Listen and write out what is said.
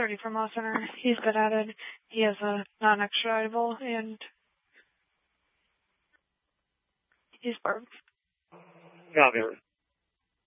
30 from Law Center. He's been added. He has a non-extraditable, and he's barbed. Copy.